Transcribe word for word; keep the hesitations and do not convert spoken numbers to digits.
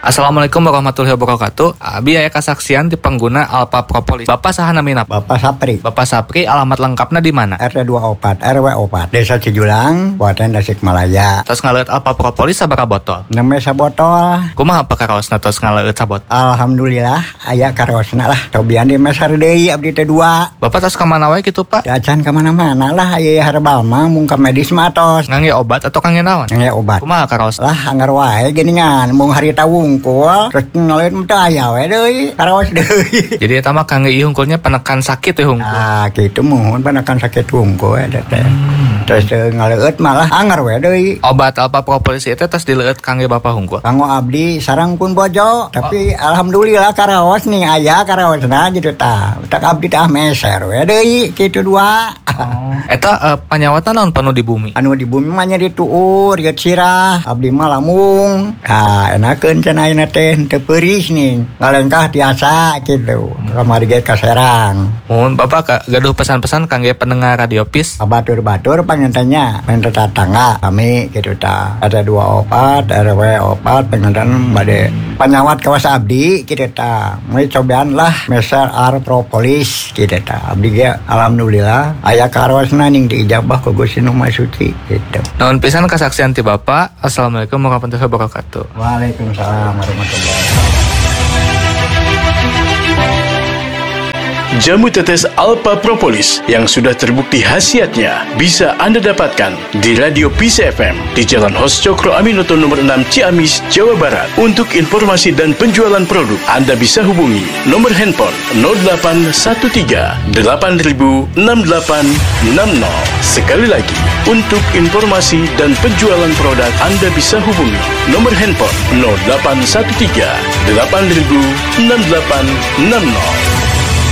Assalamualaikum warahmatullahi wabarakatuh. Abi aya kasaksian di pengguna Alpha Propolis. Bapak saha namina? Bapak Sapri. Bapak Sapri, alamat lengkapnya di mana? R T dua puluh empat R W empat Desa Cijulang, Kabupaten Tasikmalaya. Tos ngaleut Alpha Propolis sabaraha botol? Nembe sabotol. Kumaha pakaraosna tos ngaleut sabotol? Alhamdulillah aya karosna lah. Cobian di mesar deui abdi teh dua. Bapak tos ka mana wae kitu, Pak? Dacan ka mana-mana lah aya herbal mah mung ka medis mah tos. Ngangge obat atau kangge naon? Ngangge obat. Kumaha karaos? Lah anggar wae geuningan mung harita wungkul terus ngaleut mah teh aya we deui karaos deui. Jadi eta mah kangge ieu hungkulnya penekan sakit teh hungkul. Ah kitu mohon penekan sakit wungkul eta teh. Terus ngaleut malah anggar we deui. Obat Alpha Propolis itu tos dileueut kangge Bapak hungkul. Kanggo abdi sareng pun bojo, tapi oh. Alhamdulillah karaos nih aya karaosna gitu tah. Tak abdi tah meser we deui kitu dua. Oh. Eta uh, panyawatan naon penuh di bumi? Anu di bumi mah nya dituur, ieu sirah, abdi mah lamung. Ah, enakeun cenah ayeuna teh teu peuris nih. Ngalengkah tiasa kitu. Kamari ge ka Serang. Mun Bapak ka, gaduh pesan-pesan kangge pendengar Radio Peace. Batur-batur pangantennya, pengen tetangga kami kitu tah. Ada dua opat, R W opat penganten bade panyawat kawas abdi kitu tah. Mulai cobaan lah meser Alpha Propolis kitu tah. Abdi ge alhamdulillah aya karosna ning diijabah ku Gusti Nu Maha Suci kitu. Nuhun pisan kasaksian ti Bapak. Assalamualaikum warahmatullahi wabarakatuh. Waalaikumsalam warahmatullahi wabarakatuh. Jamu tetes Alpha Propolis yang sudah terbukti khasiatnya bisa Anda dapatkan di Radio Peace F M di Jalan Hos Cokro Aminoto nomor enam Ciamis, Jawa Barat. Untuk informasi dan penjualan produk, Anda bisa hubungi nomor handphone nol delapan satu tiga delapan nol enam delapan enam nol. Sekali lagi, untuk informasi dan penjualan produk, Anda bisa hubungi nomor handphone nol delapan satu tiga delapan nol enam delapan enam nol.